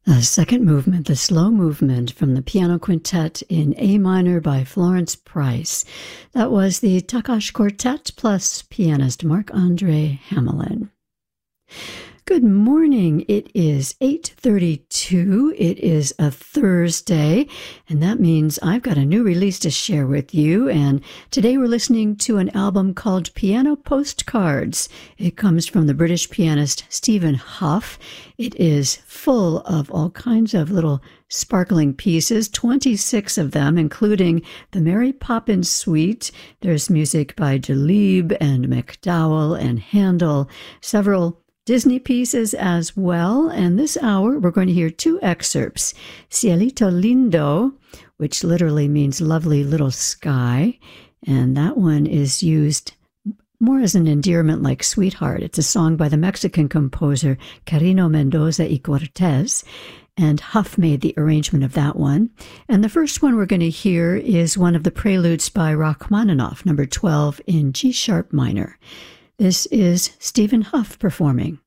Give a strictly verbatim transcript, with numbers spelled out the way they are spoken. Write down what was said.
The second movement, the slow movement from the piano quintet in A minor by Florence Price. That was the Takash Quartet plus pianist Marc-Andre Hamelin. Good morning. It is eight thirty-two. It is a Thursday, and that means I've got a new release to share with you. And today we're listening to an album called Piano Postcards. It comes from the British pianist Stephen Hough. It is full of all kinds of little sparkling pieces, twenty-six of them, including the Mary Poppins Suite. There's music by Delibes and MacDowell and Handel, several Disney pieces as well, and this hour we're going to hear two excerpts. Cielito Lindo, which literally means lovely little sky, and that one is used more as an endearment like sweetheart. It's a song by the Mexican composer Carino Mendoza y Cortez, and Hough made the arrangement of that one. And the first one we're going to hear is one of the preludes by Rachmaninoff, number twelve in G-sharp minor. This is Stephen Hough performing.